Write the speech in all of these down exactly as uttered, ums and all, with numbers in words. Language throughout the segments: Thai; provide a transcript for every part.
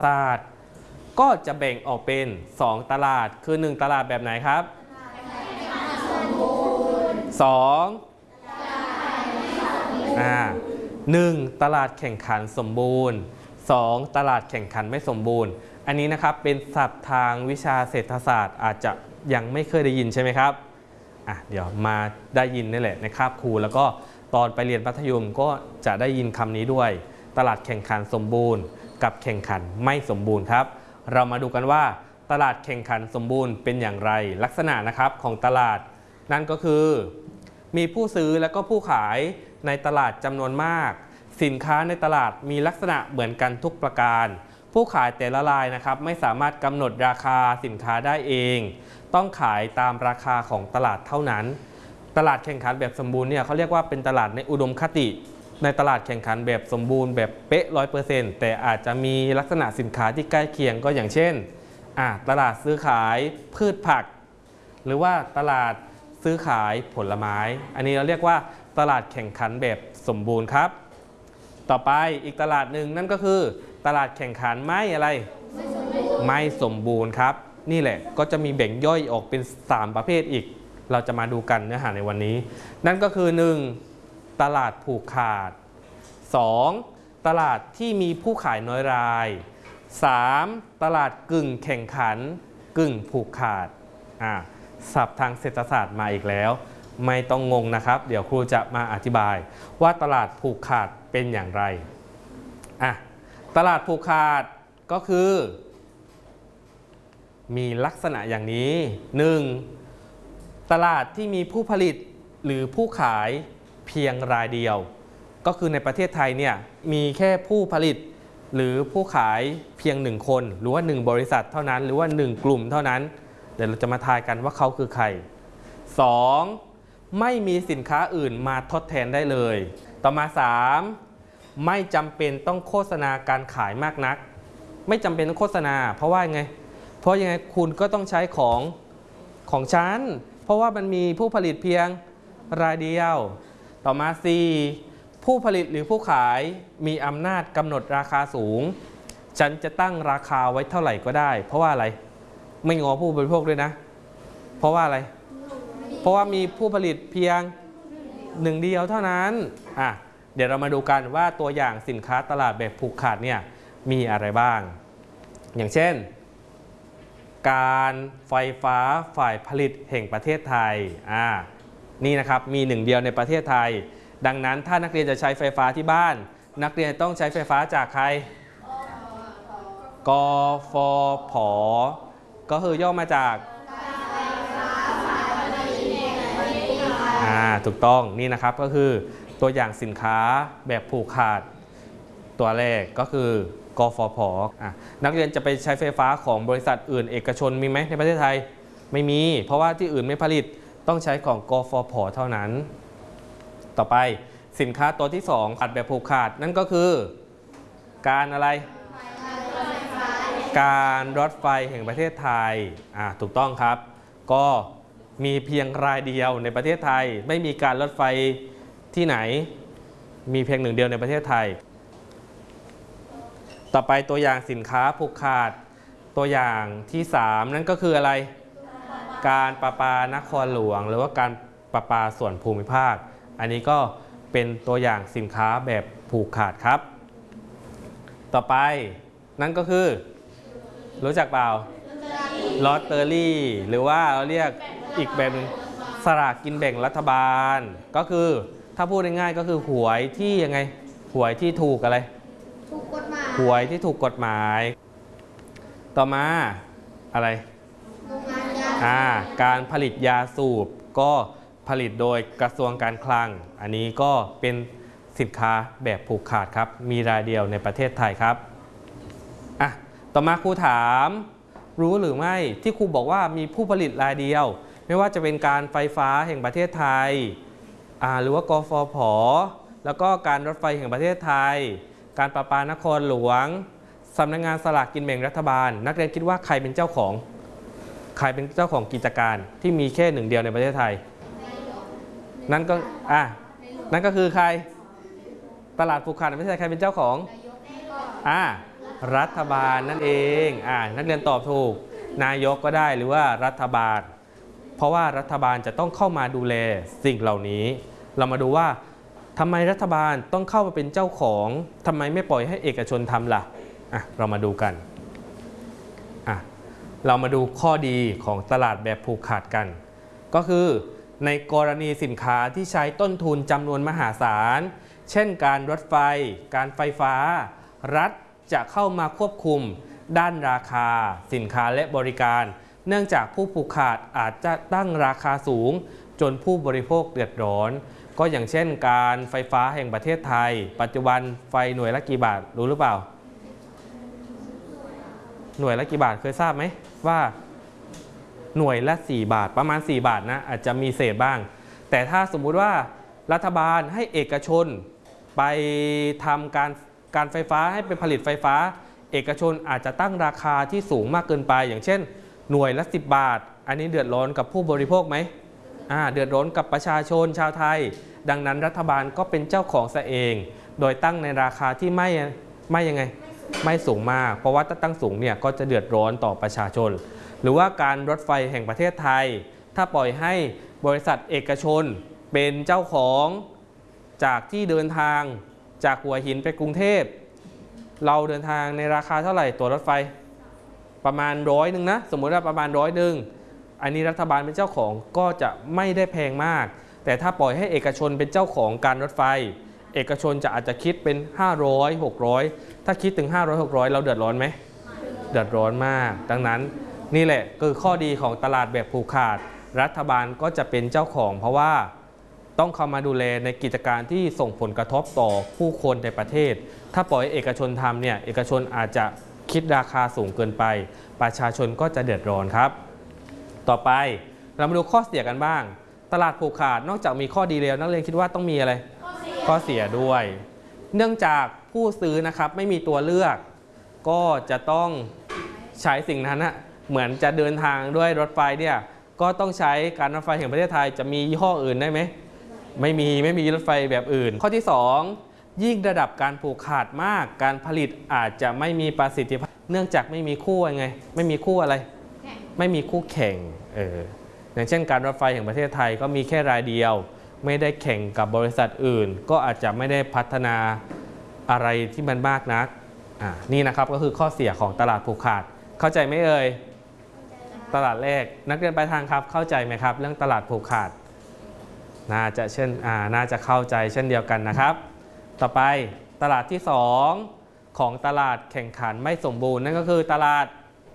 ตลาดก็จะแบ่งออกเป็นสองตลาดคือหนึ่งตลาดแบบไหนครับสองอ่าหนึ่งตลาดแข่งขันสมบูรณ์สองตลาดแข่งขันไม่สมบูรณ์อันนี้นะครับเป็นศัพท์ทางวิชาเศรษฐศาสตร์อาจจะยังไม่เคยได้ยินใช่ไหมครับอ่ะเดี๋ยวมาได้ยินนี่แหละในคาบครูแล้วก็ตอนไปเรียนมัธยมก็จะได้ยินคำนี้ด้วยตลาดแข่งขันสมบูรณ์กับแข่งขันไม่สมบูรณ์ครับเรามาดูกันว่าตลาดแข่งขันสมบูรณ์เป็นอย่างไรลักษณะนะครับของตลาดนั่นก็คือมีผู้ซื้อและก็ผู้ขายในตลาดจำนวนมากสินค้าในตลาดมีลักษณะเหมือนกันทุกประการผู้ขายแต่ละรายนะครับไม่สามารถกำหนดราคาสินค้าได้เองต้องขายตามราคาของตลาดเท่านั้นตลาดแข่งขันแบบสมบูรณ์เนี่ยเขาเรียกว่าเป็นตลาดในอุดมคติในตลาดแข่งขันแบบสมบูรณ์แบบเป๊ะร้อยเปอร์เซ็นต์แต่อาจจะมีลักษณะสินค้าที่ใกล้เคียงก็อย่างเช่นอ่ะตลาดซื้อขายพืชผักหรือว่าตลาดซื้อขายผลไม้อันนี้เราเรียกว่าตลาดแข่งขันแบบสมบูรณ์ครับต่อไปอีกตลาดหนึ่งนั่นก็คือตลาดแข่งขันไม่อะไรไม่สมบูรณ์ครับนี่แหละก็จะมีแบ่งย่อยออกเป็นสามประเภทอีกเราจะมาดูกันเนื้อหาในวันนี้นั่นก็คือหนึ่งตลาดผูกขาดสองตลาดที่มีผู้ขายน้อยรายสามตลาดกึ่งแข่งขันกึ่งผูกขาดอ่าศัพท์ทางเศรษฐศาสตร์มาอีกแล้วไม่ต้องงงนะครับเดี๋ยวครูจะมาอธิบายว่าตลาดผูกขาดเป็นอย่างไรอ่ะตลาดผูกขาดก็คือมีลักษณะอย่างนี้หนึ่งตลาดที่มีผู้ผลิตหรือผู้ขายเพียงรายเดียวก็คือในประเทศไทยเนี่ยมีแค่ผู้ผลิตหรือผู้ขายเพียงหนึ่งคนหรือว่าหนึ่งบริษัทเท่านั้นหรือว่าหนึ่งกลุ่มเท่านั้นเดี๋ยวเราจะมาทายกันว่าเขาคือใครสองไม่มีสินค้าอื่นมาทดแทนได้เลยต่อมาสามไม่จำเป็นต้องโฆษณาการขายมากนักไม่จำเป็นต้องโฆษณาเพราะว่าไงเพราะยังไงคุณก็ต้องใช้ของของฉันเพราะว่ามันมีผู้ผลิตเพียงรายเดียวต่อมาสี่ผู้ผลิตหรือผู้ขายมีอำนาจกำหนดราคาสูงฉันจะตั้งราคาไว้เท่าไหร่ก็ได้เพราะว่าอะไรไม่งอผู้บริโภคด้วยนะเพราะว่าอะไรเพราะว่ามีผู้ผลิตเพียงหนึ่งเดียวเท่านั้นอ่ะเดี๋ยวเรามาดูกันว่าตัวอย่างสินค้าตลาดแบบผูกขาดเนี่ยมีอะไรบ้างอย่างเช่นการไฟฟ้าฝ่ายผลิตแห่งประเทศไทยอ่านี่นะครับมีหนึ่งเดียวในประเทศไทยดังนั้นถ้านักเรียนจะใช้ไฟฟ้าที่บ้านนักเรียนต้องใช้ไฟฟ้าจากใครกฟผก็คือย่อมาจากอ่าถูกต้องนี่นะครับก็คือตัวอย่างสินค้าแบบผูกขาดตัวแรกก็คือกฟผอ่ะนักเรียนจะไปใช้ไฟฟ้าของบริษัทอื่นเอกชนมีไหมในประเทศไทยไม่มีเพราะว่าที่อื่นไม่ผลิตต้องใช้ของกฟผเท่านั้นต่อไปสินค้าตัวที่สองขาดแบบผูกขาดนั่นก็คือการอะไรการรถไฟแห่งประเทศไทยอ่ะถูกต้องครับก็มีเพียงรายเดียวในประเทศไทยไม่มีการรถไฟที่ไหนมีเพียงหนึ่งเดียวในประเทศไทยต่อไปตัวอย่างสินค้าผูกขาดตัวอย่างที่สามนั่นก็คืออะไรการประปานครหลวงหรือว่าการประปาส่วนภูมิภาคอันนี้ก็เป็นตัวอย่างสินค้าแบบผูกขาดครับต่อไปนั่นก็คือรู้จักเปล่าลอตเตอรี่หรือว่าเราเรียกอีกแบบนึงสลากกินแบ่งรัฐบาลก็คือถ้าพูดง่ายๆก็คือหวยที่ยังไงหวยที่ถูกอะไรถูกกฎหมายหวยที่ถูกกฎหมายต่อมาอะไรอ่าการผลิตยาสูบก็ผลิตโดยกระทรวงการคลังอันนี้ก็เป็นสินค้าแบบผูกขาดครับมีรายเดียวในประเทศไทยครับอ่ะต่อมาครูถามรู้หรือไม่ที่ครูบอกว่ามีผู้ผลิตรายเดียวไม่ว่าจะเป็นการไฟฟ้าแห่งประเทศไทยอ่าหรือว่ากฟผแล้วก็การรถไฟแห่งประเทศไทยการประปานครหลวงสำนักงานสลากกินแบ่งรัฐบาลนักเรียนคิดว่าใครเป็นเจ้าของใครเป็นเจ้าของกิจการที่มีแค่หนึ่งเดียวในประเทศไทยนั่นก็อ่ะนั่นก็คือใครตลาดผูกขาดในประเทศไทยใครเป็นเจ้าของอ่ะรัฐบาลนั่นเองอ่านักเรียนตอบถูกนายกก็ได้หรือว่ารัฐบาลเพราะว่ารัฐบาลจะต้องเข้ามาดูแลสิ่งเหล่านี้เรามาดูว่าทำไมรัฐบาลต้องเข้ามาเป็นเจ้าของทำไมไม่ปล่อยให้เอกชนทำล่ะอ่ะเรามาดูกันอ่ะเรามาดูข้อดีของตลาดแบบผูกขาดกันก็คือในกรณีสินค้าที่ใช้ต้นทุนจำนวนมหาศาลเช่นการรถไฟการไฟฟ้ารัฐจะเข้ามาควบคุมด้านราคาสินค้าและบริการเนื่องจากผู้ผูกขาดอาจจะตั้งราคาสูงจนผู้บริโภคเดือดร้อนก็อย่างเช่นการไฟฟ้าแห่งประเทศไทยปัจจุบันไฟหน่วยละกี่บาทรู้หรือเปล่าหน่วยละกี่บาทเคยทราบไหมว่าหน่วยละสี่บาทประมาณสี่บาทนะอาจจะมีเศษบ้างแต่ถ้าสมมุติว่ารัฐบาลให้เอกชนไปทำการการไฟฟ้าให้ไปผลิตไฟฟ้าเอกชนอาจจะตั้งราคาที่สูงมากเกินไปอย่างเช่นหน่วยละสิบบาทอันนี้เดือดร้อนกับผู้บริโภคไหมอ่าเดือดร้อนกับประชาชนชาวไทยดังนั้นรัฐบาลก็เป็นเจ้าของซะเองโดยตั้งในราคาที่ไม่ไม่ยังไงไม่สูงมากเพราะว่าถ้าตั้งสูงเนี่ยก็จะเดือดร้อนต่อประชาชนหรือว่าการรถไฟแห่งประเทศไทยถ้าปล่อยให้บริษัทเอกชนเป็นเจ้าของจากที่เดินทางจากหัวหินไปกรุงเทพเราเดินทางในราคาเท่าไหร่ตั๋วรถไฟประมาณร้อยหนึ่งนะสมมติว่าประมาณร้อยหนึ่งอันนี้รัฐบาลเป็นเจ้าของก็จะไม่ได้แพงมากแต่ถ้าปล่อยให้เอกชนเป็นเจ้าของการรถไฟเอกชนจะอาจจะคิดเป็นห้าร้อย หกร้อยถ้าคิดถึงห้าร้อย หกร้อยเราเดือดร้อนไหมเดือดร้อนมากดังนั้นนี่แหละคือข้อดีของตลาดแบบผูกขาดรัฐบาลก็จะเป็นเจ้าของเพราะว่าต้องเข้ามาดูแลในกิจการที่ส่งผลกระทบต่อผู้คนในประเทศถ้าปล่อยให้เอกชนทำเนี่ยเอกชนอาจจะคิดราคาสูงเกินไปประชาชนก็จะเดือดร้อนครับต่อไปเรามาดูข้อเสียกันบ้างตลาดผูกขาดนอกจากมีข้อดีแล้วนักเรียนคิดว่าต้องมีอะไรข้อเสียด้วย เนื่องจากผู้ซื้อนะครับไม่มีตัวเลือกก็จะต้องใช้สิ่งนั้นนะเหมือนจะเดินทางด้วยรถไฟเนี่ยก็ต้องใช้การรถไฟแห่งประเทศไทยจะมียี่ห้ออื่นได้ไหมไม่มีไม่มีรถไฟแบบอื่นข้อที่สองยิ่งระดับการผูกขาดมากการผลิตอาจจะไม่มีประสิทธิภาพเนื่องจากไม่มีคู่ไงไม่มีคู่อะไรไม่มีคู่แข่งเอออย่างเช่นการรถไฟแห่งประเทศไทยก็มีแค่รายเดียวไม่ได้แข่งกับบริษัทอื่นก็อาจจะไม่ได้พัฒนาอะไรที่มันมากนักอ่านี่นะครับก็คือข้อเสียของตลาดผูกขาดเข้าใจไหมเอ่ยตลาดแรกนักเรียนปลายทางครับเข้าใจไหมครับเรื่องตลาดผูกขาดน่าจะเช่นอ่าน่าจะเข้าใจเช่นเดียวกันนะครับต่อไปตลาดที่สองของตลาดแข่งขันไม่สมบูรณ์นั่นก็คือตลาด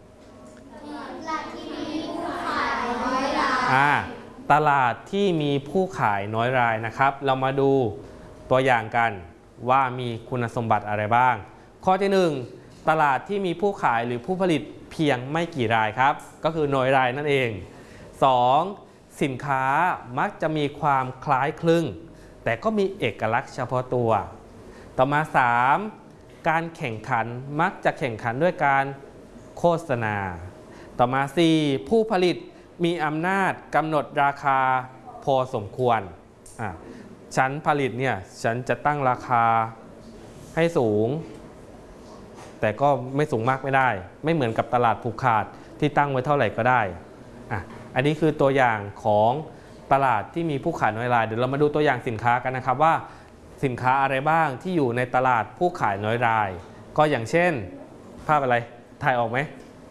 อ่าตลาดที่มีผู้ขายน้อยรายนะครับเรามาดูตัวอย่างกันว่ามีคุณสมบัติอะไรบ้างข้อที่หนึ่งตลาดที่มีผู้ขายหรือผู้ผลิตเพียงไม่กี่รายครับก็คือน้อยรายนั่นเองสองสินค้ามักจะมีความคล้ายคลึงแต่ก็มีเอกลักษณ์เฉพาะตัวต่อมาสามการแข่งขันมักจะแข่งขันด้วยการโฆษณาต่อมาสี่ผู้ผลิตมีอำนาจกำหนดราคาพอสมควรอ่ะฉันผลิตเนี่ยฉันจะตั้งราคาให้สูงแต่ก็ไม่สูงมากไม่ได้ไม่เหมือนกับตลาดผูกขาดที่ตั้งไว้เท่าไหร่ก็ได้อ่ะอันนี้คือตัวอย่างของตลาดที่มีผู้ขายน้อยรายเดี๋ยวเรามาดูตัวอย่างสินค้ากันนะครับว่าสินค้าอะไรบ้างที่อยู่ในตลาดผู้ขายน้อยรายก็อย่างเช่นภาพอะไรถ่ายออกไหม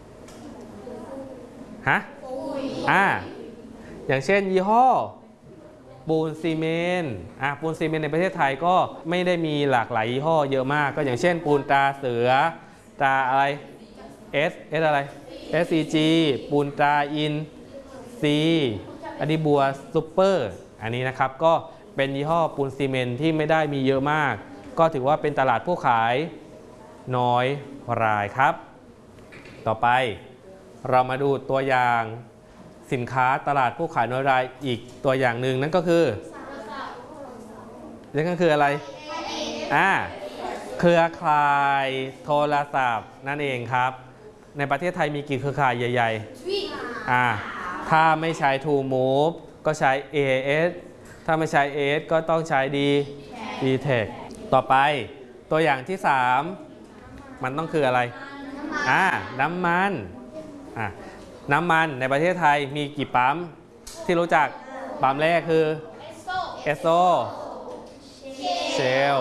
ฮะอ่าอย่างเช่นยี่ห้อปูนซีเมนต์อ่ะปูนซีเมนต์ในประเทศไทยก็ไม่ได้มีหลากหลายยี่ห้อเยอะมากก็อย่างเช่นปูนตราเสือตราอะไร S S อะไร เอส ซี จี ปูนตราอินซีอันนี้บัวซูเปอร์อันนี้นะครับก็เป็นยี่ห้อปูนซีเมนต์ที่ไม่ได้มีเยอะมากก็ถือว่าเป็นตลาดผู้ขายน้อยรายครับต่อไปเรามาดูตัวอย่างสินค้าตลาดผู้ขายน้อยรายอีกตัวอย่างหนึ่งนั่นก็คือนั่นก็คืออะไรอ่าเครือข่ายโทรศัพท์นั่นเองครับในประเทศไทยมีกี่เครือข่ายใหญ่ๆอ่าถ้าไม่ใช้ True Move ก็ใช้ เอ เอส ถ้าไม่ใช้ เอ เอส ก็ต้องใช้ ดี ดี ที อี ที ต่อไปตัวอย่างที่สามมันต้องคืออะไรอ่าน้ำมันอ่ะน้ำมันในประเทศไทยมีกี่ปั๊มที่รู้จักปั๊มแรกคือเอสโซเชล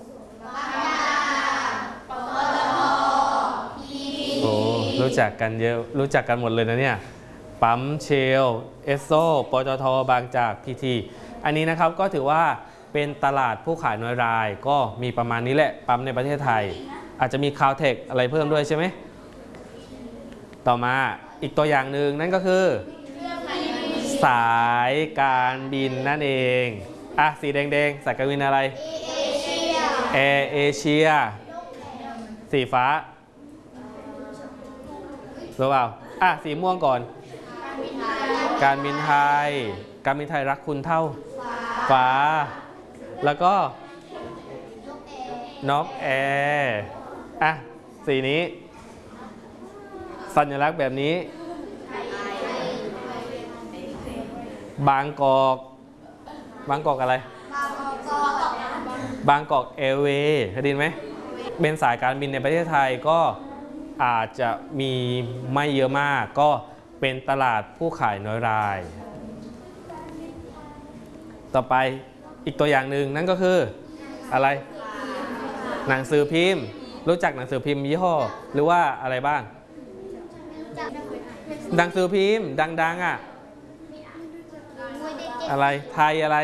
โอ้รู้จักกันเยอะรู้จักกันหมดเลยนะเนี่ยปั๊มเชลเอสโซปตทบางจากพีทีอันนี้นะครับก็ถือว่าเป็นตลาดผู้ขายน้อยรายก็มีประมาณนี้แหละปั๊มในประเทศไทยอาจจะมีคาวเทคอะไรเพิ่มด้วยใช่ไหมต่อมาอีกตัวอย่างหนึ่งนั่นก็คือสายการบินนั่นเองอ่ะสีแดงๆสายการบินอะไรแอร์เอเชียสีฟ้ารู้เปล่าอ่ะสีม่วงก่อนการบินไทยการบินไทยรักคุณเท่าฟ้าแล้วก็นกแอร์อ่ะสีนี้สัญลักษณ์แบบนี้บางกอกบางกอกอะไรบางกอกแอร์เวย์เคยได้ยินไหมเป็นสายการบินในประเทศไทยก็อาจจะมีไม่เยอะมากก็เป็นตลาดผู้ขายน้อยรายต่อไปอีกตัวอย่างหนึ่งนั่นก็คืออะไรหนังสือพิมพ์รู้จักหนังสือพิมพ์ยี่ห้อหรือว่าอะไรบ้างหนังสือพิมพ์ดังๆอ่ะอะไรไทยอะไร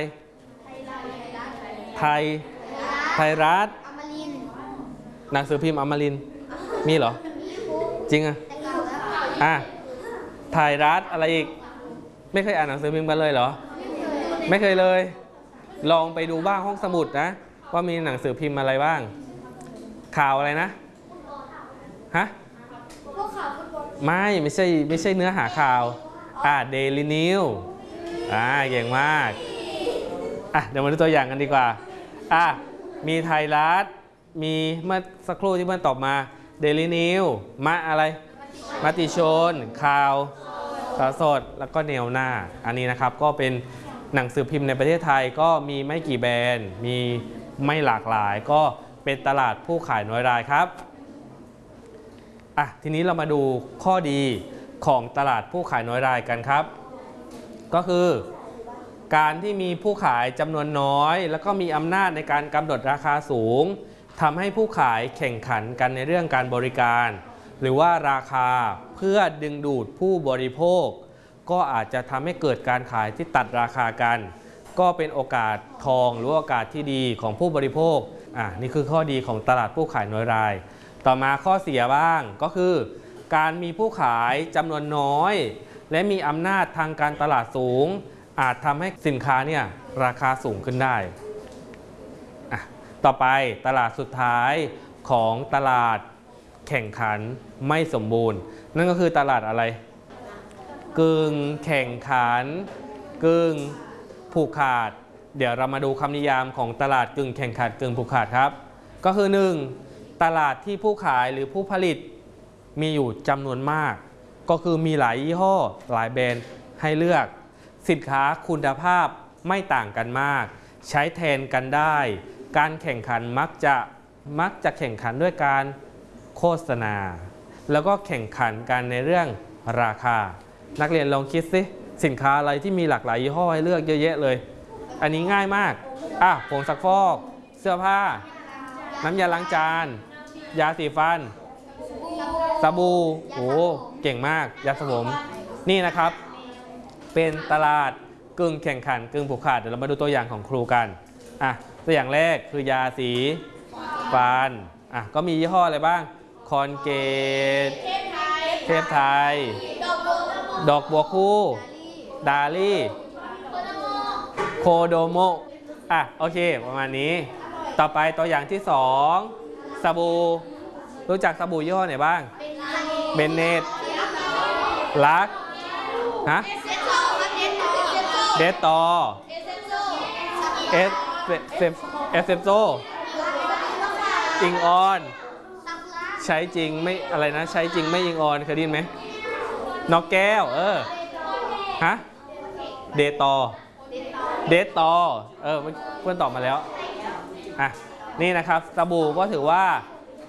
ไทยไทยรัฐหนังสือพิมพ์อมรินทร์มีเหรอจริงอ่ะอ่ะไทยรัฐอะไรอีกไม่เคยอ่านหนังสือพิมพ์กันเลยเหรอไม่เคยเลยลองไปดูบ้างห้องสมุดนะว่ามีหนังสือพิมพ์อะไรบ้างข่าวอะไรนะฮะไม่ไม่ใช่ไม่ใช่เนื้อหาข่าวอ่ะ Daily News อ่าเก่งมากอ่ะเดี๋ยวมาดูตัวอย่างกันดีกว่าอ่ะมีไทยรัฐมีเมื่อสักครู่ที่เพื่อนตอบมา Daily News มาอะไรมติชนข่าวข่าวสดแล้วก็แนวหน้าอันนี้นะครับก็เป็นหนังสือพิมพ์ในประเทศไทยก็มีไม่กี่แบรนด์มีไม่หลากหลายก็เป็นตลาดผู้ขายน้อยรายครับอ่ะทีนี้เรามาดูข้อดีของตลาดผู้ขายน้อยรายกันครับก็คือการที่มีผู้ขายจำนวนน้อยแล้วก็มีอำนาจในการกำหนดราคาสูงทำให้ผู้ขายแข่งขันกันในเรื่องการบริการหรือว่าราคาเพื่อดึงดูดผู้บริโภคก็อาจจะทำให้เกิดการขายที่ตัดราคากันก็เป็นโอกาสทองหรือโอกาสที่ดีของผู้บริโภคอ่ะนี่คือข้อดีของตลาดผู้ขายน้อยรายต่อมาข้อเสียบ้างก็คือการมีผู้ขายจำนวนน้อยและมีอำนาจทางการตลาดสูงอาจทำให้สินค้าเนี่ยราคาสูงขึ้นได้อ่ะต่อไปตลาดสุดท้ายของตลาดแข่งขันไม่สมบูรณ์นั่นก็คือตลาดอะไรกึ่งแข่งขันกึ่งผูกขาดเดี๋ยวเรามาดูคำนิยามของตลาดกึ่งแข่งขันกึ่งผูกขาดครับก็คือ หนึ่ง ตลาดที่ผู้ขายหรือผู้ผลิตมีอยู่จำนวนมากก็คือมีหลายยี่ห้อหลายแบรนด์ให้เลือกสินค้าคุณภาพไม่ต่างกันมากใช้แทนกันได้การแข่งขันมักจะมักจะแข่งขันด้วยการโฆษณาแล้วก็แข่งขันกันในเรื่องราคานักเรียนลองคิดสิสินค้าอะไรที่มีหลากหลายยี่ห้อให้เลือกเยอะแยะเลยอันนี้ง่ายมากอ่ะผงซักฟอกเสื้อผ้าน้ำยาล้างจานยาสีฟันสบู่โอ้เก่งมากยาสระผมนี่นะครับเป็นตลาดกึ่งแข่งขันกึ่งผูกขาดเดี๋ยวเรามาดูตัวอย่างของครูกันอ่ะตัวอย่างแรกคือยาสีฟันอ่ะก็มียี่ห้ออะไรบ้างคอนเกตเทพไทยดอกบัวคู่ดาลี่โคโดโมอ่ะโอเคประมาณนี้ต่อไปตัวอย่างที่สองสบู่รู้จักสบู่ยี่ห้อไหนบ้างเบนเนตลักฮะเดตตอเอสเอสเซปโซอิงออนใช้จริงไม่อะไรนะใช้จริงไม่อิงออนเคยได้ยินไหมนกแก้วเออฮะเดตตอเดตตอเออเพื่อนตอบมาแล้วอ่ะนี่นะครับสบู่ก็ถือว่า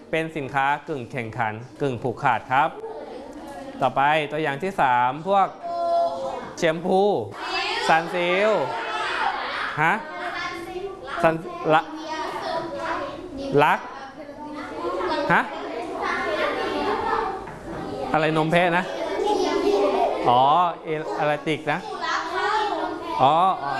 เป็นสินค้ากึ่งแข่งขันกึ่งผูกขาดครับ ต่อไปตัวอย่างที่สามพวกแชมพูซันซิลฮะซันละลักฮะอะไรนมแพะนะอ๋อเอลาติกนะอ๋อ